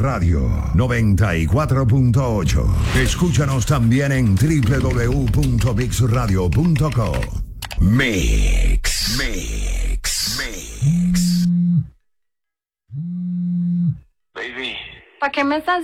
Radio 94.8. Escúchanos también en www.mixradio.co. Mix. Baby. ¿Para qué me estás